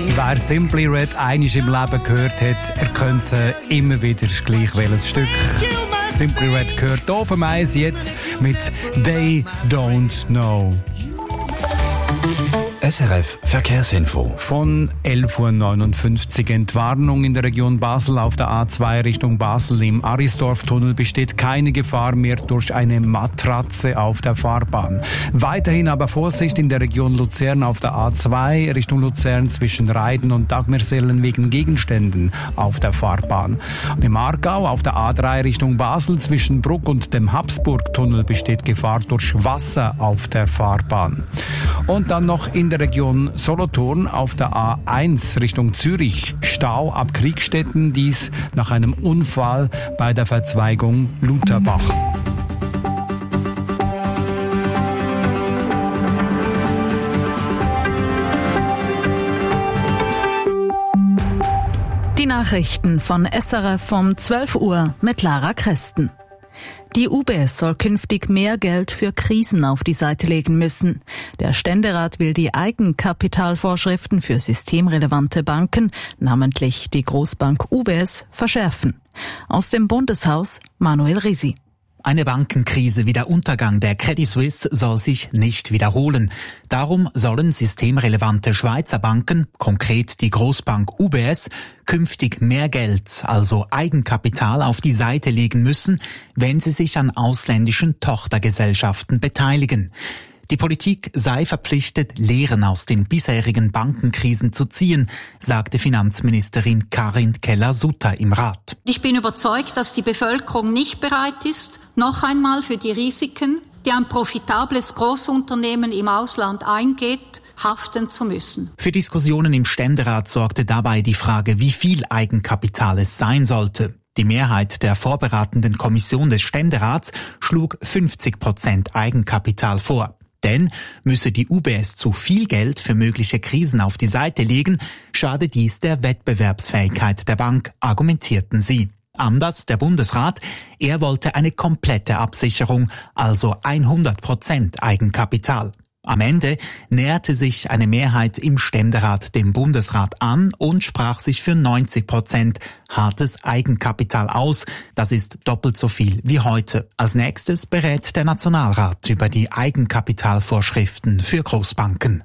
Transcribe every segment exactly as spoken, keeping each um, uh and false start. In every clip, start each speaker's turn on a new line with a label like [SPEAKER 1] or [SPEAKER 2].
[SPEAKER 1] Wer Simply Red einmal im Leben gehört hat, er könnte immer wieder gleich welches Stück. Simply Red gehört hier auf eins jetzt mit They Don't Know.
[SPEAKER 2] S R F Verkehrsinfo.
[SPEAKER 1] Von elf Uhr neunundfünfzig Entwarnung in der Region Basel auf der A zwei Richtung Basel. Im Arisdorf-Tunnel besteht keine Gefahr mehr durch eine Matratze auf der Fahrbahn. Weiterhin aber Vorsicht in der Region Luzern auf der A zwei Richtung Luzern zwischen Reiden und Dagmersellen wegen Gegenständen auf der Fahrbahn. Und im Aargau auf der A drei Richtung Basel zwischen Bruck und dem Habsburg-Tunnel besteht Gefahr durch Wasser auf der Fahrbahn. Und dann noch in der Region Solothurn auf der A eins Richtung Zürich Stau ab Kriegstetten, dies nach einem Unfall bei der Verzweigung Lutherbach.
[SPEAKER 3] Die Nachrichten von S R F um zwölf Uhr mit Lara Kresten. Die U B S soll künftig mehr Geld für Krisen auf die Seite legen müssen. Der Ständerat will die Eigenkapitalvorschriften für systemrelevante Banken, namentlich die Großbank U B S, verschärfen. Aus dem Bundeshaus Manuel Risi.
[SPEAKER 4] Eine Bankenkrise wie der Untergang der Credit Suisse soll sich nicht wiederholen. Darum sollen systemrelevante Schweizer Banken, konkret die Großbank U B S, künftig mehr Geld, also Eigenkapital, auf die Seite legen müssen, wenn sie sich an ausländischen Tochtergesellschaften beteiligen. Die Politik sei verpflichtet, Lehren aus den bisherigen Bankenkrisen zu ziehen, sagte Finanzministerin Karin Keller-Sutter im Rat.
[SPEAKER 5] Ich bin überzeugt, dass die Bevölkerung nicht bereit ist, noch einmal für die Risiken, die ein profitables Großunternehmen im Ausland eingeht, haften zu müssen.
[SPEAKER 4] Für Diskussionen im Ständerat sorgte dabei die Frage, wie viel Eigenkapital es sein sollte. Die Mehrheit der vorberatenden Kommission des Ständerats schlug fünfzig Prozent Eigenkapital vor. Denn müsse die U B S zu viel Geld für mögliche Krisen auf die Seite legen, schade dies der Wettbewerbsfähigkeit der Bank, argumentierten sie. Anders der Bundesrat, er wollte eine komplette Absicherung, also hundert Prozent Eigenkapital. Am Ende näherte sich eine Mehrheit im Ständerat dem Bundesrat an und sprach sich für neunzig Prozent hartes Eigenkapital aus. Das ist doppelt so viel wie heute. Als nächstes berät der Nationalrat über die Eigenkapitalvorschriften für Großbanken.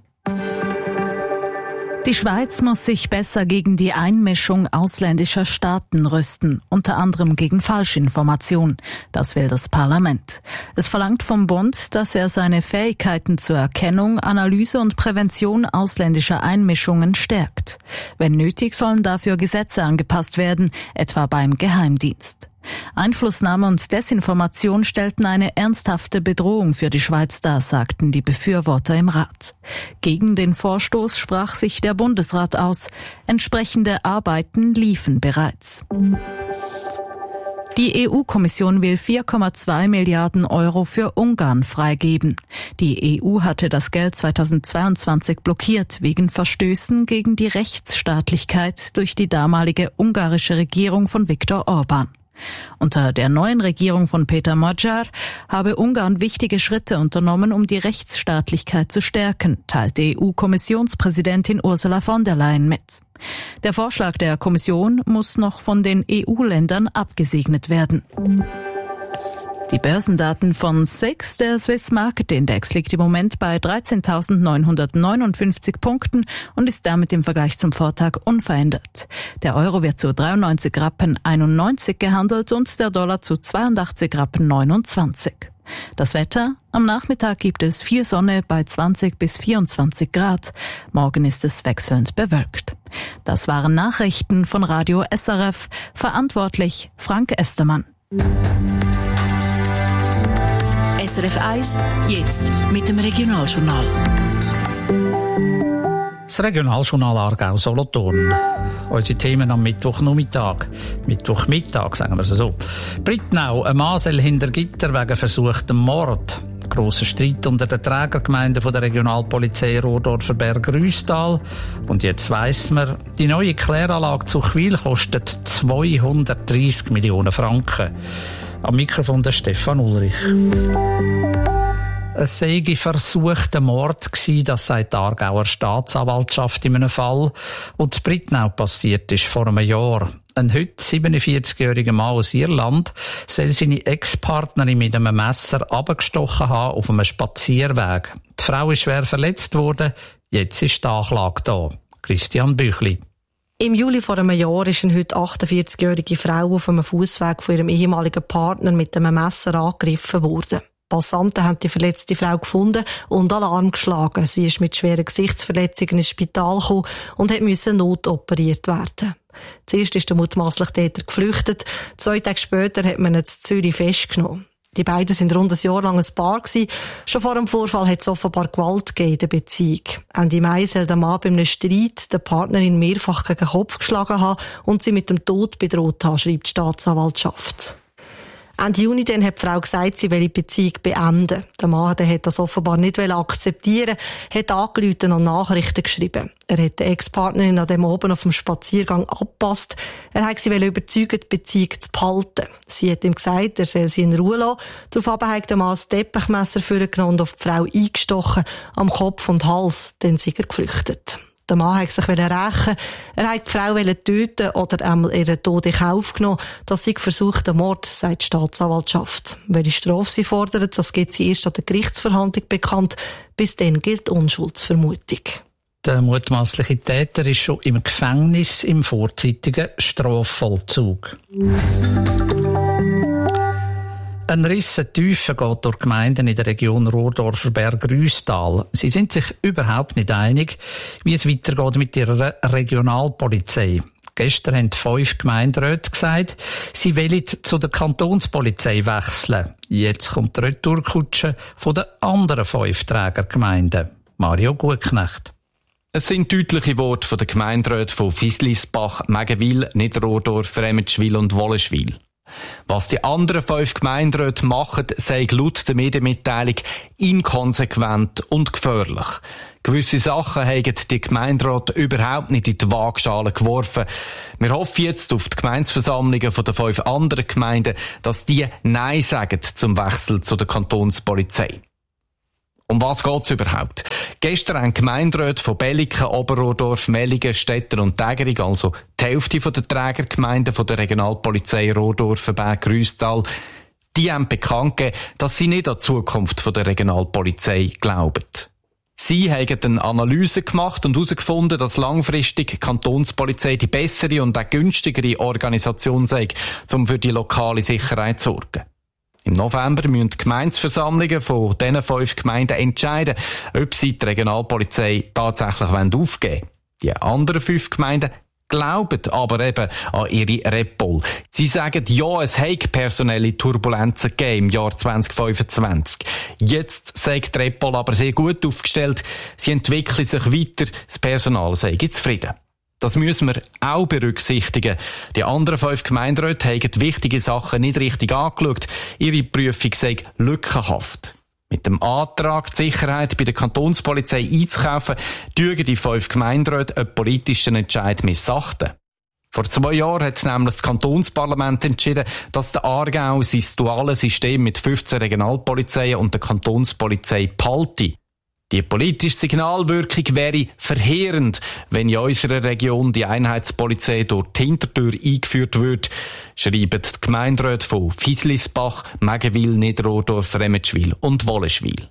[SPEAKER 3] Die Schweiz muss sich besser gegen die Einmischung ausländischer Staaten rüsten, unter anderem gegen Falschinformation. Das will das Parlament. Es verlangt vom Bund, dass er seine Fähigkeiten zur Erkennung, Analyse und Prävention ausländischer Einmischungen stärkt. Wenn nötig, sollen dafür Gesetze angepasst werden, etwa beim Geheimdienst. Einflussnahme und Desinformation stellten eine ernsthafte Bedrohung für die Schweiz dar, sagten die Befürworter im Rat. Gegen den Vorstoß sprach sich der Bundesrat aus. Entsprechende Arbeiten liefen bereits. Die E U-Kommission will vier Komma zwei Milliarden Euro für Ungarn freigeben. Die E U hatte das Geld zweitausendzweiundzwanzig blockiert wegen Verstößen gegen die Rechtsstaatlichkeit durch die damalige ungarische Regierung von Viktor Orbán. Unter der neuen Regierung von Peter Magyar habe Ungarn wichtige Schritte unternommen, um die Rechtsstaatlichkeit zu stärken, teilte E U-Kommissionspräsidentin Ursula von der Leyen mit. Der Vorschlag der Kommission muss noch von den E U-Ländern abgesegnet werden. Die Börsendaten von S I X, der Swiss Market Index, liegt im Moment bei dreizehntausendneunhundertneunundfünfzig Punkten und ist damit im Vergleich zum Vortag unverändert. Der Euro wird zu dreiundneunzig Rappen einundneunzig gehandelt und der Dollar zu zweiundachtzig Rappen neunundzwanzig. Das Wetter? Am Nachmittag gibt es viel Sonne bei zwanzig bis vierundzwanzig Grad. Morgen ist es wechselnd bewölkt. Das waren Nachrichten von Radio S R F. Verantwortlich Frank Estermann.
[SPEAKER 6] S R F eins, jetzt mit dem Regionaljournal.
[SPEAKER 7] Das Regionaljournal Aargau-Solothurn. Unsere Themen am Mittwochnachmittag. Mittwochmittag, sagen wir es so. Brittnau, ein Mann soll hinter Gitter wegen versuchtem Mord. Grosser Streit unter den Trägergemeinden von der Regionalpolizei Rodorfer-Berg-Rüstal. Und jetzt weiss man, die neue Kläranlage zu Chwil kostet zweihundertdreissig Millionen Franken. Am Mikrofon der Stefan Ulrich. Es sei versuchter Mord gewesen, das sagt die Aargauer Staatsanwaltschaft in einem Fall, wo in Brittnau passiert ist, vor einem Jahr. Ein heute siebenundvierzigjähriger Mann aus Irland soll seine Ex-Partnerin mit einem Messer abgestochen haben auf einem Spazierweg. Die Frau ist schwer verletzt worden, jetzt ist die Anklage da. Christian Büchli.
[SPEAKER 8] Im Juli vor einem Jahr ist eine heute achtundvierzigjährige Frau auf einem Fußweg von ihrem ehemaligen Partner mit einem Messer angegriffen worden. Passanten haben die verletzte Frau gefunden und Alarm geschlagen. Sie ist mit schweren Gesichtsverletzungen ins Spital gekommen und musste notoperiert werden. Zuerst ist der mutmaßliche Täter geflüchtet. Zwei Tage später hat man ihn in Zürich festgenommen. Die beiden sind rund ein Jahr lang ein Paar gewesen. Schon vor dem Vorfall hat es offenbar Gewalt gegeben in der Beziehung. Ende Mai soll der Mann bei einem Streit der Partnerin mehrfach gegen den Kopf geschlagen haben und sie mit dem Tod bedroht haben, schreibt die Staatsanwaltschaft. Ende Juni dann hat die Frau gesagt, sie will die Beziehung beenden. Der Mann der hat das offenbar nicht akzeptieren, hat angerufen und Nachrichten geschrieben. Er hat die Ex-Partnerin an dem oben auf dem Spaziergang abgepasst. Er hat sie überzeugt, die Beziehung zu behalten. Sie hat ihm gesagt, er soll sie in Ruhe lassen. Daraufhin hat der Mann das Teppichmesser vorgenommen und auf die Frau eingestochen, am Kopf und Hals. Dann ist er geflüchtet. Der Mann wollte sich rächen. Er wollte die Frau töten oder einmal ihren Tod in Kauf genommen. Das sei versuchter Mord, sagt die Staatsanwaltschaft. Welche Strafe sie fordert, das gibt sie erst an der Gerichtsverhandlung bekannt. Bis dann gilt Unschuldsvermutung.
[SPEAKER 7] Der mutmaßliche Täter ist schon im Gefängnis im vorzeitigen Strafvollzug. Ein Rissentiefe geht durch Gemeinden in der Region Rohrdorfer Berg-Rüstal. Sie sind sich überhaupt nicht einig, wie es weitergeht mit ihrer Regionalpolizei. Gestern haben fünf Gemeinderäte gesagt, sie wollen zu der Kantonspolizei wechseln. Jetzt kommt die Retourkutsche von den anderen fünf Trägergemeinden. Mario Gutknecht.
[SPEAKER 9] Es sind deutliche Worte von den Gemeinderäten von Fislisbach, Mägenwil, Niederrohrdorf, Emmenschwil und Wollenschwil. Was die anderen fünf Gemeinderäte machen, sei laut der Medienmitteilung inkonsequent und gefährlich. Gewisse Sachen haben die Gemeinderäte überhaupt nicht in die Waagschale geworfen. Wir hoffen jetzt auf die Gemeindeversammlungen der fünf anderen Gemeinden, dass die Nein sagen zum Wechsel zu der Kantonspolizei. Um was geht's überhaupt? Gestern haben Gemeinderäte von Belliken, Oberrohrdorf, Mellingen, Stetten und Tägering, also die Hälfte der Trägergemeinden von der Regionalpolizei Rohrdorf, Berg, Rüstal, die haben bekannt gegeben, dass sie nicht an die Zukunft der Regionalpolizei glauben. Sie haben eine Analyse gemacht und herausgefunden, dass langfristig die Kantonspolizei die bessere und auch günstigere Organisation sei, um für die lokale Sicherheit zu sorgen. Im November müssen die Gemeindeversammlungen von diesen fünf Gemeinden entscheiden, ob sie die Regionalpolizei tatsächlich aufgeben wollen. Die anderen fünf Gemeinden glauben aber eben an ihre Repol. Sie sagen, ja, es habe personelle Turbulenzen gegeben im Jahr zwanzig fünfundzwanzig. Jetzt sagt die Repol aber sehr gut aufgestellt, sie entwickeln sich weiter, das Personal sei zufrieden. Das müssen wir auch berücksichtigen. Die anderen fünf Gemeinderäte haben wichtige Sachen nicht richtig angeschaut. Ihre Prüfung sei lückenhaft. Mit dem Antrag, die Sicherheit bei der Kantonspolizei einzukaufen, dürfen die fünf Gemeinderäte einen politischen Entscheid missachten. Vor zwei Jahren hat nämlich das Kantonsparlament entschieden, dass der Aargau sein duales System mit fünfzehn Regionalpolizeien und der Kantonspolizei behalte. Die politische Signalwirkung wäre verheerend, wenn in unserer Region die Einheitspolizei durch die Hintertür eingeführt wird, schreiben die Gemeinderäte von Fislisbach, Mägenwil, Niederrohrdorf, Emmenschwil und Wollenschwil.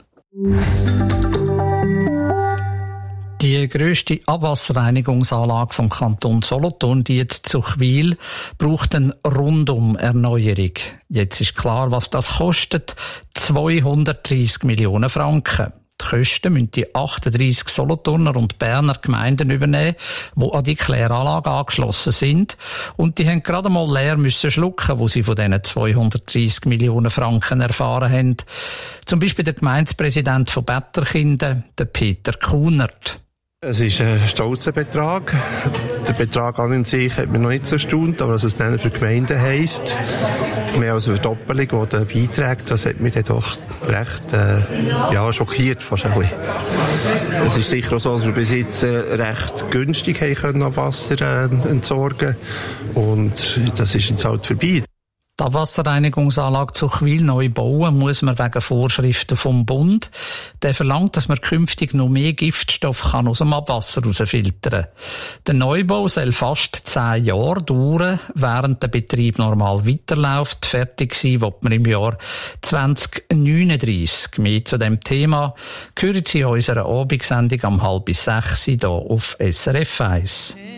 [SPEAKER 7] Die grösste Abwasserreinigungsanlage vom Kanton Solothurn, die jetzt Zuchwil, braucht eine Rundum-Erneuerung. Jetzt ist klar, was das kostet. zweihundertdreissig Millionen Franken. Die Kosten müssen die achtunddreissig Solothurner und Berner Gemeinden übernehmen, die an die Kläranlage angeschlossen sind. Und die haben gerade mal leer müssen schlucken, wo sie von diesen zweihundertdreissig Millionen Franken erfahren haben. Zum Beispiel der Gemeindepräsident von Betterkinden, der Peter Kunert.
[SPEAKER 10] Es ist ein stolzer Betrag. Der Betrag an und sich hat mich noch nicht so erstaunt, aber was es dann für Gemeinden heisst, mehr als eine Verdoppelung, die beiträgt, das hat mich dann doch recht äh, ja, schockiert fast ein bisschen. Es ist sicher auch so, dass wir bis jetzt äh, recht günstig haben können, Wasser äh, entsorgen, und das ist jetzt halt vorbei.
[SPEAKER 7] Die Abwasserreinigungsanlage Zuchwil neu bauen muss man wegen Vorschriften vom Bund. Der verlangt, dass man künftig noch mehr Giftstoff kann aus dem Abwasser rausfiltern kann. Der Neubau soll fast zehn Jahre dauern, während der Betrieb normal weiterläuft. Fertig sein wird man im Jahr zwanzig neununddreißig. Mehr zu dem Thema hören Sie in unserer Abendsendung um halb bis sechs hier auf S R F eins.